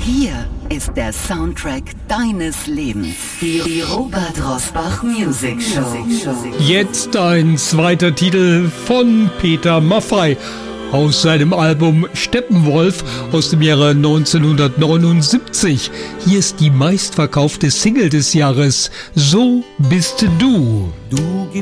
Hier ist der Soundtrack deines Lebens. Die Robert Rosbach Music Show. Jetzt ein zweiter Titel von Peter Maffay aus seinem Album Steppenwolf aus dem Jahre 1979. Hier ist die meistverkaufte Single des Jahres, So bist du. Du